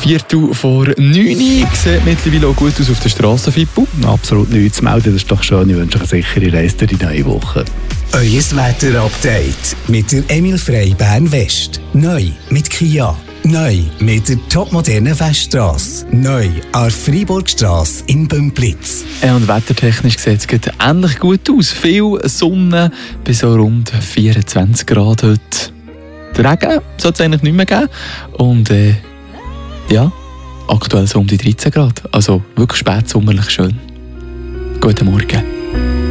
8:45 sieht mittlerweile auch gut aus auf der Straße, Fippo. Absolut nichts zu melden, das ist doch schön. Ich wünsche euch eine sichere Reise durch die neue Woche. Euer Wetter-Update mit der Emil Frey Bern West. Neu mit Kia. Neu mit der topmodernen Feststrasse. Neu an der Freiburgstrasse in Bümplitz. Und wettertechnisch sieht es gerade ähnlich gut aus. Viel Sonne bis so rund 24 Grad heute. Den Regen sollte es eigentlich nicht mehr geben. Und aktuell so um die 13 Grad. Also wirklich spätsommerlich schön. Guten Morgen.